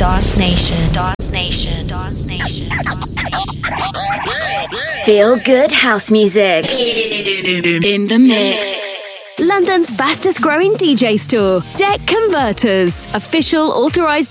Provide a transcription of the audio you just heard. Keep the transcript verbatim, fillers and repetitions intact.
Dance Nation, Dance Nation, Dance Nation, Dance Nation. Feel good house music in the mix. London's fastest growing D J store, Deck Converters, official authorized